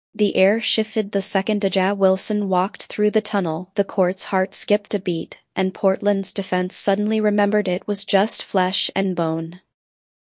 The air shifted the second Aja Wilson walked through the tunnel. The court's heart skipped a beat, and Portland's defense suddenly remembered it was just flesh and bone.